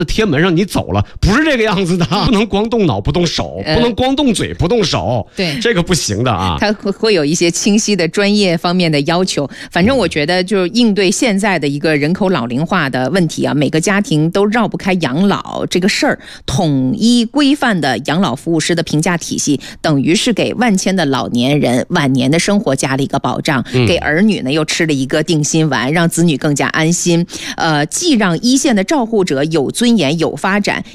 贴门上你走了，不是这个样子的，不能光动脑不动手，不能光动嘴不动手， 对， 这个不行的啊。 它会有一些清晰的专业方面的要求。反正我觉得，就是应对现在的一个人口老龄化的问题啊，每个家庭都绕不开养老这个事儿。统一规范的养老服务师的评价体系，等于是给万千的老年人晚年的生活加了一个保障，给儿女呢又吃了一个定心丸，让子女更加安心。既让一线的照护者有尊严有发展，